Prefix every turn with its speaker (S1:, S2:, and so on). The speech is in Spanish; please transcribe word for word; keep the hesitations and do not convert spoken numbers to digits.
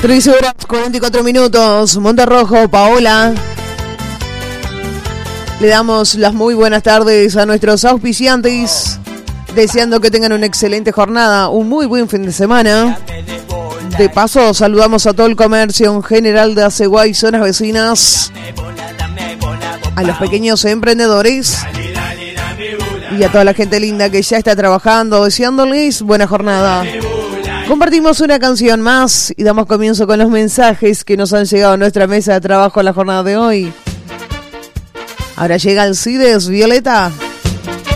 S1: trece horas cuarenta y cuatro minutos. Monterrojo, Paola. Le damos las muy buenas tardes a nuestros auspiciantes, deseando que tengan una excelente jornada, un muy buen fin de semana. De paso, saludamos a todo el comercio en general de Aceguá y zonas vecinas, a los pequeños emprendedores y a toda la gente linda que ya está trabajando, deseándoles buena jornada. Compartimos una canción más y damos comienzo con los mensajes que nos han llegado a nuestra mesa de trabajo en la jornada de hoy. Ahora llega Alcides Violeta.